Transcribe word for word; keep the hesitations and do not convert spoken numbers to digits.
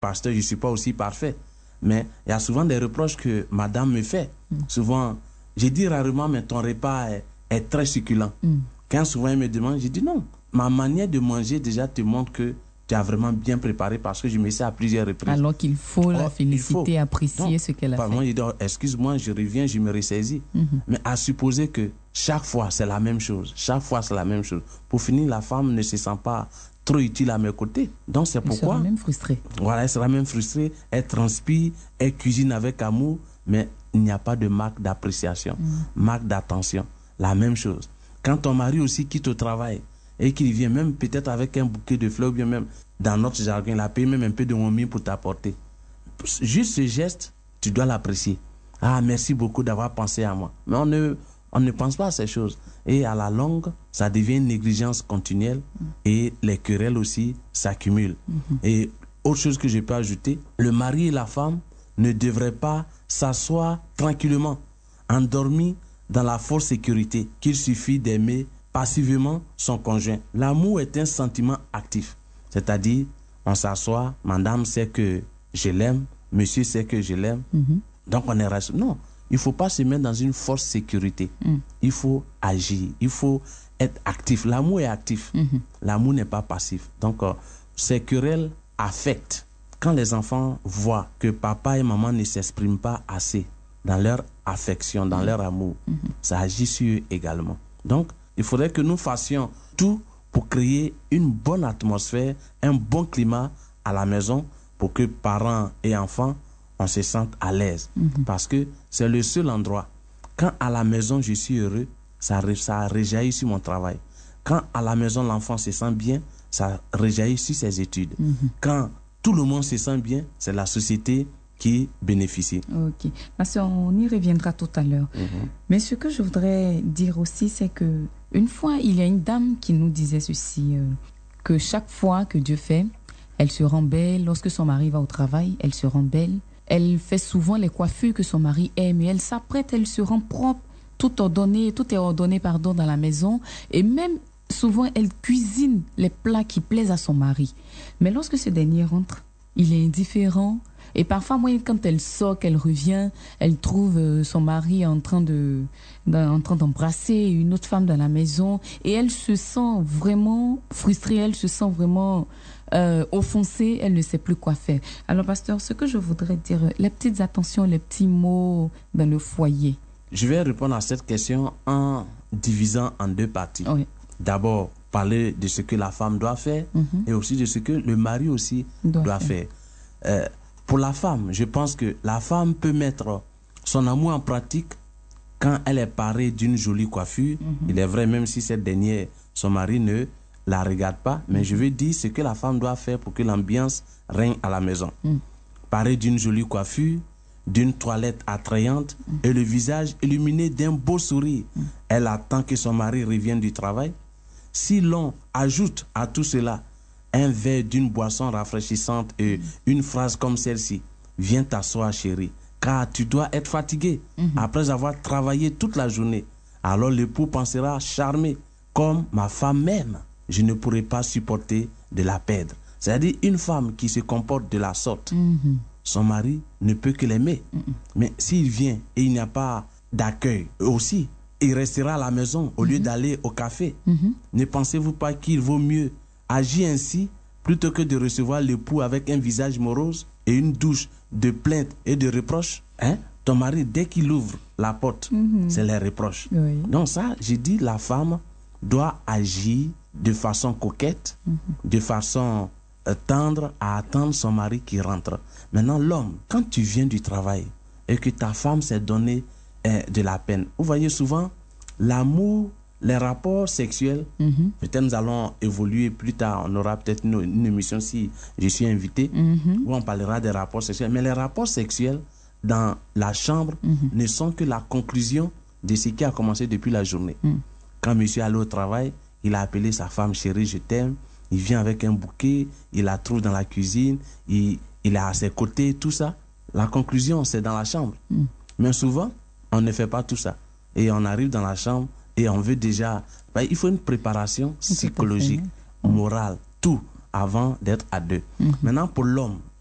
pasteur, je ne suis pas aussi parfait. Mais il y a souvent des reproches que madame me fait. Mm. Souvent, je dis rarement, mais ton repas est, est très succulent. Mm. Quand souvent elle me demande, je dis non. Ma manière de manger déjà te montre que tu as vraiment bien préparé parce que je me sais à plusieurs reprises. Alors qu'il faut oh, la féliciter, faut. apprécier non, ce qu'elle a fait. Moi, je dis, oh, excuse-moi, je reviens, je me ressaisis. Mm-hmm. Mais à supposer que chaque fois, c'est la même chose. Chaque fois, c'est la même chose. Pour finir, la femme ne se sent pas trop utile à mes côtés. Donc, c'est elle pourquoi... Elle sera même frustrée. Voilà, elle sera même frustrée. Elle transpire, elle cuisine avec amour, mais il n'y a pas de marque d'appréciation, mm. marque d'attention. La même chose. Quand ton mari aussi quitte au travail, et qu'il vient même peut-être avec un bouquet de fleurs, ou bien même dans notre jargon, il a payé même un peu de momi pour t'apporter. Juste ce geste, tu dois l'apprécier. Ah, merci beaucoup d'avoir pensé à moi. Mais on ne, on ne pense pas à ces choses. Et à la longue, ça devient une négligence continuelle mmh. et les querelles aussi s'accumulent. Mmh. Et autre chose que je peux ajouter, le mari et la femme ne devraient pas s'asseoir tranquillement, endormis dans la forte sécurité qu'il suffit d'aimer passivement son conjoint. L'amour est un sentiment actif. C'est-à-dire, on s'assoit, madame sait que je l'aime, monsieur sait que je l'aime, mm-hmm. donc on est rassuré. Non, il ne faut pas se mettre dans une forte sécurité. Mm. Il faut agir, il faut être actif. L'amour est actif, mm-hmm. l'amour n'est pas passif. Donc, euh, ces querelles affectent. Quand les enfants voient que papa et maman ne s'expriment pas assez dans leur affection, dans mm. leur amour, mm-hmm. ça agit sur eux également. Donc, il faudrait que nous fassions tout pour créer une bonne atmosphère, un bon climat à la maison pour que parents et enfants, on se sente à l'aise. Mm-hmm. Parce que c'est le seul endroit. Quand à la maison, je suis heureux, ça, ça réjaillit sur mon travail. Quand à la maison, l'enfant se sent bien, ça réjaillit sur ses études. Mm-hmm. Quand tout le monde se sent bien, c'est la société qui bénéficie. Ok. Parce qu'on y reviendra tout à l'heure. Mm-hmm. Mais ce que je voudrais dire aussi, c'est que une fois, il y a une dame qui nous disait ceci, euh, que chaque fois que Dieu fait, elle se rend belle. Lorsque son mari va au travail, elle se rend belle. Elle fait souvent les coiffures que son mari aime et elle s'apprête, elle se rend propre, tout ordonné, tout est ordonné pardon, dans la maison. Et même souvent, elle cuisine les plats qui plaisent à son mari. Mais lorsque ce dernier rentre, il est indifférent. Et parfois, moi, quand elle sort, qu'elle revient, elle trouve euh, son mari en train de, en train d'embrasser une autre femme dans la maison. Et elle se sent vraiment frustrée, elle se sent vraiment euh, offensée, elle ne sait plus quoi faire. Alors, pasteur, ce que je voudrais dire, les petites attentions, les petits mots dans le foyer. Je vais répondre à cette question en divisant en deux parties. Oui. D'abord, parler de ce que la femme doit faire mm-hmm. et aussi de ce que le mari aussi doit, doit faire. faire. Euh, Pour la femme, je pense que la femme peut mettre son amour en pratique quand elle est parée d'une jolie coiffure. Mm-hmm. Il est vrai, même si cette dernière, son mari ne la regarde pas, mais mm-hmm. je veux dire ce que la femme doit faire pour que l'ambiance règne à la maison. Mm. Parée d'une jolie coiffure, d'une toilette attrayante mm. et le visage illuminé d'un beau sourire. Mm. Elle attend que son mari revienne du travail. Si l'on ajoute à tout cela un verre d'une boisson rafraîchissante et une phrase comme celle-ci. Viens t'asseoir, chérie, car tu dois être fatigué mm-hmm. après avoir travaillé toute la journée. Alors l'époux pensera charmé, comme ma femme m'aime. Je ne pourrai pas supporter de la perdre. C'est-à-dire une femme qui se comporte de la sorte, mm-hmm. son mari ne peut que l'aimer. Mm-hmm. Mais s'il vient et il n'y a pas d'accueil aussi, il restera à la maison au mm-hmm. lieu d'aller au café. Mm-hmm. Ne pensez-vous pas qu'il vaut mieux agir ainsi plutôt que de recevoir l'époux avec un visage morose et une douche de plaintes et de reproches? Hein? Ton mari, dès qu'il ouvre la porte, mm-hmm. c'est les reproches. Oui. Donc ça, j'ai dit, la femme doit agir de façon coquette, mm-hmm. de façon euh, tendre à attendre son mari qui rentre. Maintenant, l'homme, quand tu viens du travail et que ta femme s'est donné euh, de la peine, vous voyez souvent, l'amour, les rapports sexuels, mm-hmm. peut-être nous allons évoluer plus tard, on aura peut-être une, une émission si je suis invité, mm-hmm. où on parlera des rapports sexuels. Mais les rapports sexuels dans la chambre mm-hmm. ne sont que la conclusion de ce qui a commencé depuis la journée. Mm. Quand monsieur allait au travail, il a appelé sa femme chérie, je t'aime, il vient avec un bouquet, il la trouve dans la cuisine, il, il est à ses côtés, tout ça. La conclusion, c'est dans la chambre. Mm. Mais souvent, on ne fait pas tout ça. Et on arrive dans la chambre, et on veut déjà... Ben, il faut une préparation psychologique, morale, tout, avant d'être à deux. Mm-hmm. Maintenant, pour l'homme,